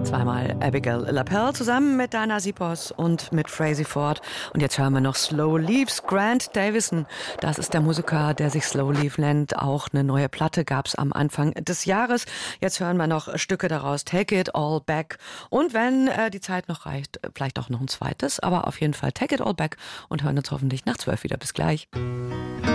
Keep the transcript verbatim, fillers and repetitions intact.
Zweimal Abigail LaPelle zusammen mit Dana Sipos und mit Frazey Ford. Und jetzt hören wir noch Slow Leaves. Grant Davison, das ist der Musiker, der sich Slow Leaf nennt. Auch eine neue Platte gab es am Anfang des Jahres. Jetzt hören wir noch Stücke daraus. Take It All Back. Und wenn äh, die Zeit noch reicht, vielleicht auch noch ein zweites. Aber auf jeden Fall Take It All Back und hören uns hoffentlich nach zwölf wieder. Bis gleich.